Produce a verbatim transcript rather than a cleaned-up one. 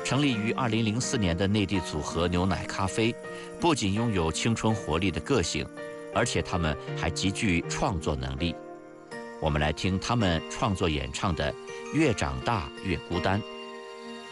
成立于二零零四年的内地组合牛奶咖啡，不仅拥有青春活力的个性，而且他们还极具创作能力。我们来听他们创作演唱的《越长大越孤单》。